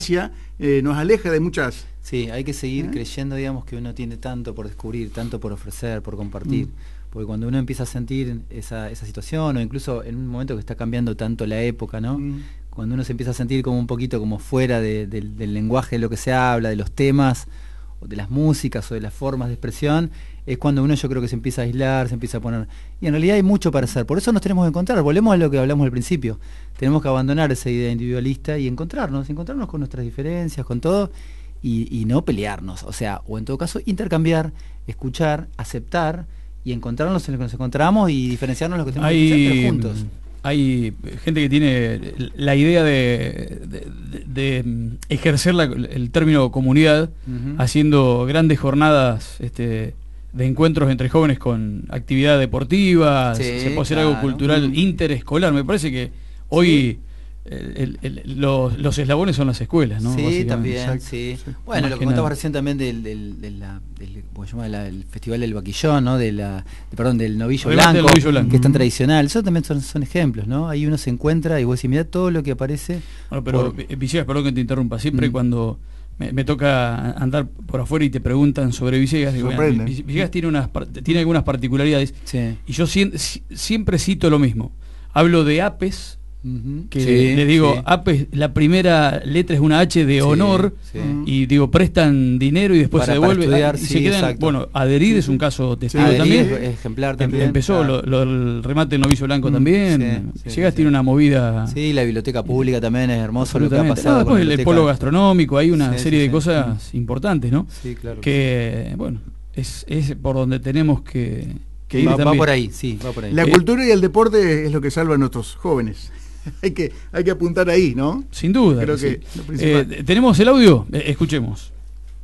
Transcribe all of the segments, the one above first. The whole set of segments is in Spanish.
nos aleja de muchas... Sí, hay que seguir creyendo, digamos, que uno tiene tanto por descubrir, tanto por ofrecer, por compartir. Porque cuando uno empieza a sentir esa situación, o incluso en un momento que está cambiando tanto la época, ¿no? Cuando uno se empieza a sentir como un poquito como fuera del lenguaje de lo que se habla, de los temas, o de las músicas, o de las formas de expresión, es cuando uno, yo creo que se empieza a aislar, se empieza a poner... Y en realidad hay mucho para hacer, por eso nos tenemos que encontrar. Volvemos a lo que hablamos al principio. Tenemos que abandonar esa idea individualista y encontrarnos con nuestras diferencias, con todo, y no pelearnos. O sea, o en todo caso, intercambiar, escuchar, aceptar, y encontrarnos en lo que nos encontramos y diferenciarnos lo que tenemos que hacer, pero juntos. Hay gente que tiene la idea de ejercer el término comunidad, haciendo grandes jornadas de encuentros entre jóvenes con actividad deportiva, se puede hacer algo cultural interescolar. Me parece que hoy los eslabones son las escuelas, ¿no? Sí, también, sí. Bueno, lo que contaba recién también del Festival del Vaquillón, ¿no? Del Novillo Blanco, que es tan tradicional. Eso también son ejemplos, ¿no? Ahí uno se encuentra y vos decís, mirá todo lo que aparece. Bueno, pero Villegas, perdón que te interrumpa, siempre cuando me toca andar por afuera y te preguntan sobre Villegas, digo, Villegas tiene algunas particularidades, y yo siempre cito lo mismo. Hablo de APES, que les digo, APES, la primera letra es una H de honor, y digo, prestan dinero y después se devuelve, estudiar, y se quedan, bueno, adherir es un caso testigo también, ejemplar también. Empezó el remate del Novillo Blanco también. Villegas tiene una movida. Sí, la biblioteca pública también es hermoso lo que ha pasado. Después el polo gastronómico, hay una serie de cosas importantes, ¿no? Sí, claro. Que, bueno, es por donde tenemos que ir va también. por ahí, sí, va por ahí. La cultura y el deporte es lo que salva a nuestros jóvenes. hay que apuntar ahí, ¿no? Sin duda. Creo que lo principal. ¿Tenemos el audio? Escuchemos.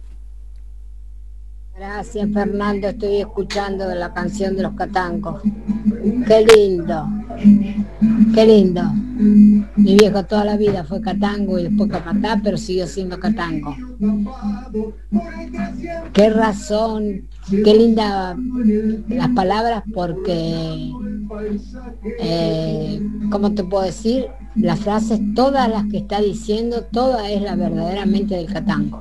Gracias, Fernando. Estoy escuchando la canción de los Catangos. Qué lindo. Qué lindo. Mi viejo toda la vida fue catango y después capatá, pero siguió siendo catango. Qué razón, qué linda las palabras, porque ¿cómo te puedo decir? Las frases, todas las que está diciendo, toda es la verdaderamente del catango.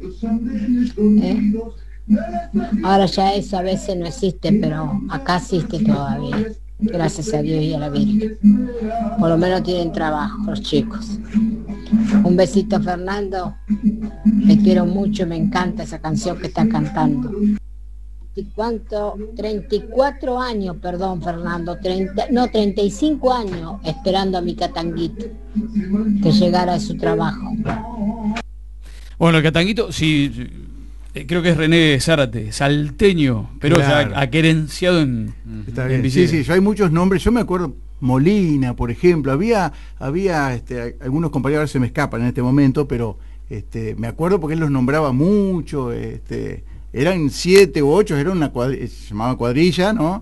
Ahora ya eso a veces no existe, pero acá existe todavía. Gracias a Dios y a la Virgen. Por lo menos tienen trabajo los chicos. Un besito, Fernando. Te quiero mucho, me encanta esa canción que estás cantando. ¿Y cuánto? 34 años, perdón, Fernando, 35 años esperando a mi catanguito que llegara a su trabajo. Bueno, el catanguito, sí, creo que es René Zárate, salteño, pero claro, ya aquerenciado en Villegas. Sí, hay muchos nombres. Yo me acuerdo, Molina, por ejemplo, había algunos compañeros, ahora se me escapan en este momento, pero me acuerdo porque él los nombraba mucho, eran 7 u 8, era una se llamaba cuadrilla, ¿no?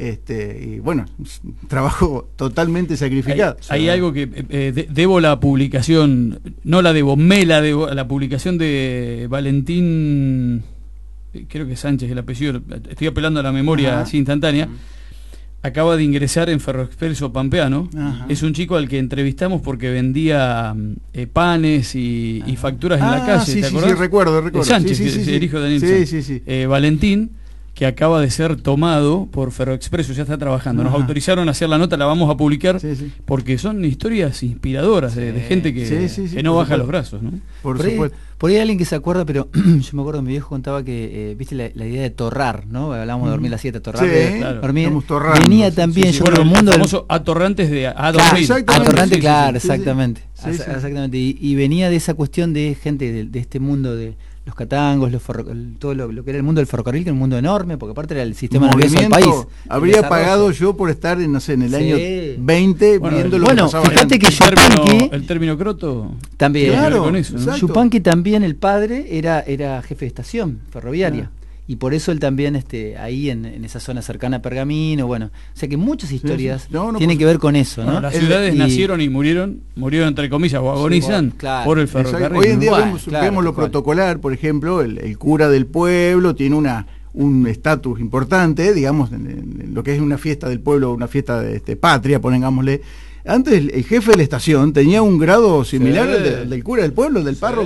Y bueno, trabajo totalmente sacrificado. Hay algo que debo la publicación, no la debo, debo la publicación de Valentín, creo que Sánchez el apellido, estoy apelando a la memoria así instantánea. Acaba de ingresar en Ferroexpreso Pampeano. Es un chico al que entrevistamos porque vendía panes y facturas en la calle. ¿Te acordás? Sí, recuerdo. Sánchez, el hijo de Daniel Sánchez. Valentín, que acaba de ser tomado por Ferroexpreso, ya está trabajando. Nos autorizaron a hacer la nota, la vamos a publicar, porque son historias inspiradoras de gente que no baja los brazos, ¿no? Por supuesto. Por ahí hay alguien que se acuerda, pero yo me acuerdo, mi viejo contaba que, viste la idea de torrar, ¿no? Hablábamos de dormir a las 7, torrar. Claro. Dormir. Venía también, yo creo, el mundo... El famoso atorrantes de a dormir. Atorrante, claro, exactamente. Exactamente. Y venía de esa cuestión de gente de este mundo de los catangos, todo lo que era el mundo del ferrocarril, que era un mundo enorme, porque aparte era el sistema nervioso del país. Habría pagado yo por estar en el año 20 viendo lo que pasaba. Fíjate que el término croto también, claro, con eso, ¿no? Yupanqui también, el padre era jefe de estación ferroviaria. Y por eso él también ahí en esa zona cercana a Pergamino, bueno, o sea que muchas historias tienen que ver con eso, ¿no? Las ciudades nacieron y murieron entre comillas, o agonizan por el ferrocarril. Hoy en día vemos lo protocolar, por ejemplo, el cura del pueblo tiene un estatus importante, digamos, en lo que es una fiesta del pueblo, una fiesta de patria, pongámosle. antes el jefe de la estación tenía un grado similar al del cura del pueblo, del párroco.